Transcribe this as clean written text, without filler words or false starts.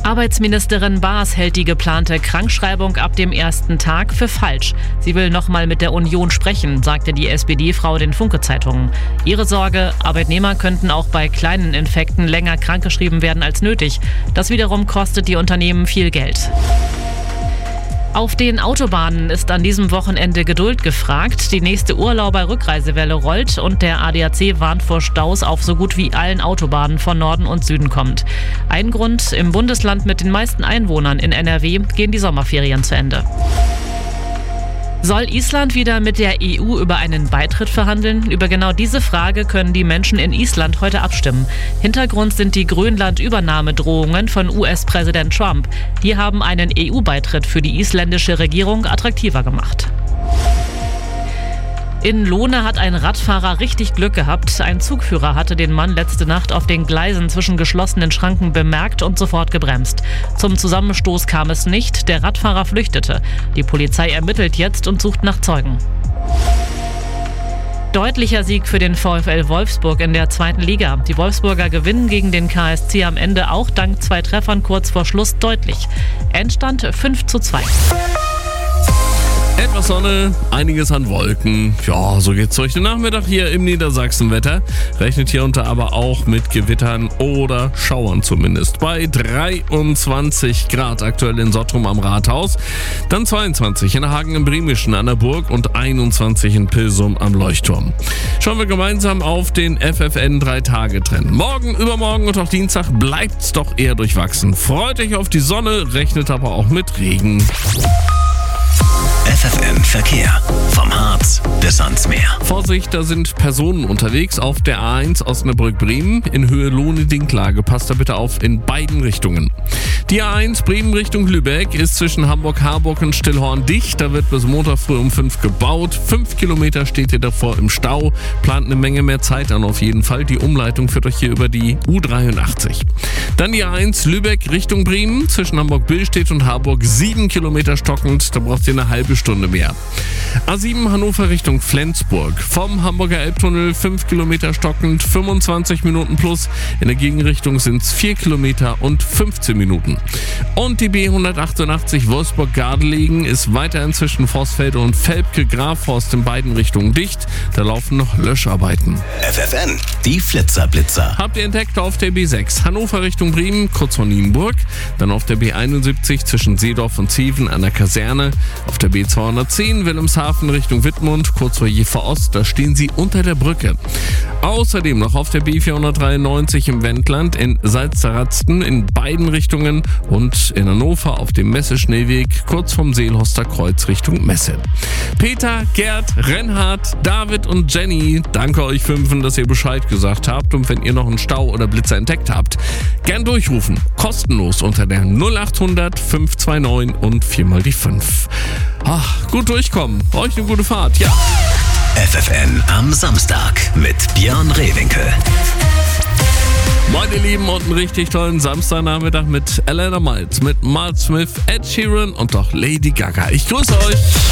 Arbeitsministerin Baas hält die geplante Krankschreibung ab dem ersten Tag für falsch. Sie will nochmal mit der Union sprechen, sagte die SPD-Frau den Funke-Zeitungen. Ihre Sorge, Arbeitnehmer könnten auch bei kleinen Infekten länger krankgeschrieben werden als nötig. Das wiederum kostet die Unternehmen viel Geld. Auf den Autobahnen ist an diesem Wochenende Geduld gefragt. Die nächste Urlauber-Rückreisewelle rollt und der ADAC warnt vor Staus auf so gut wie allen Autobahnen von Norden und Süden kommt. Ein Grund: im Bundesland mit den meisten Einwohnern in NRW gehen die Sommerferien zu Ende. Soll Island wieder mit der EU über einen Beitritt verhandeln? Über genau diese Frage können die Menschen in Island heute abstimmen. Hintergrund sind die Grönland-Übernahmedrohungen von US-Präsident Trump. Die haben einen EU-Beitritt für die isländische Regierung attraktiver gemacht. In Lohne hat ein Radfahrer richtig Glück gehabt. Ein Zugführer hatte den Mann letzte Nacht auf den Gleisen zwischen geschlossenen Schranken bemerkt und sofort gebremst. Zum Zusammenstoß kam es nicht, der Radfahrer flüchtete. Die Polizei ermittelt jetzt und sucht nach Zeugen. Deutlicher Sieg für den VfL Wolfsburg in der 2. Liga. Die Wolfsburger gewinnen gegen den KSC am Ende auch dank 2 Treffern kurz vor Schluss deutlich. Endstand 5:2. Etwas Sonne, einiges an Wolken. Ja, so geht's durch den Nachmittag hier im Niedersachsenwetter. Rechnet hier unter aber auch mit Gewittern oder Schauern zumindest. Bei 23 Grad aktuell in Sottrum am Rathaus. Dann 22 in Hagen im Bremischen an der Burg und 21 in Pilsum am Leuchtturm. Schauen wir gemeinsam auf den FFN 3-Tage-Trend. Morgen, übermorgen und auch Dienstag bleibt's doch eher durchwachsen. Freut euch auf die Sonne, rechnet aber auch mit Regen. FFN Verkehr. Vom Harz bis ans Meer. Vorsicht, da sind Personen unterwegs auf der A1 Osnabrück-Bremen in Höhe Lohne-Dinklage. Passt da bitte auf in beiden Richtungen. Die A1 Bremen Richtung Lübeck ist zwischen Hamburg-Harburg und Stillhorn dicht. Da wird bis Montag früh um 5 gebaut. 5 Kilometer steht ihr davor im Stau. Plant eine Menge mehr Zeit an auf jeden Fall. Die Umleitung führt euch hier über die U83. Dann die A1 Lübeck Richtung Bremen zwischen Hamburg-Billstedt und Harburg 7 Kilometer stockend. Da braucht ihr eine halbe Stunde mehr. A7 Hannover Richtung Flensburg. Vom Hamburger Elbtunnel 5 Kilometer stockend, 25 Minuten plus. In der Gegenrichtung sind es 4 Kilometer und 15 Minuten. Und die B188 Wolfsburg-Gardelegen ist weiterhin zwischen Vorsfelde und Velpke-Grafhorst in beiden Richtungen dicht. Da laufen noch Löscharbeiten. FFN, die Flitzer-Blitzer. Habt ihr entdeckt auf der B6 Hannover Richtung Bremen, kurz vor Nienburg. Dann auf der B71 zwischen Seedorf und Zeven an der Kaserne. Auf der B210 Wilhelmshaven Richtung Wittmund, kurz vor Jever Ost, da stehen sie unter der Brücke. Außerdem noch auf der B493 im Wendland, in Salzterratzen in beiden Richtungen und in Hannover auf dem Messe-Schnellweg kurz vom Seelhorster Kreuz Richtung Messe. Peter, Gerd, Reinhard, David und Jenny, danke euch Fünfen, dass ihr Bescheid gesagt habt, und wenn ihr noch einen Stau oder Blitzer entdeckt habt, gern durchrufen, kostenlos unter der 0800 529 und 4 mal die 5. Ach, gut durchkommen, euch eine gute Fahrt, ja. FFN am Samstag mit Björn Rehwinkel. Meine Lieben, und einen richtig tollen Samstagnachmittag mit Elena Miles, mit Mark Smith, Ed Sheeran und auch Lady Gaga. Ich grüße euch.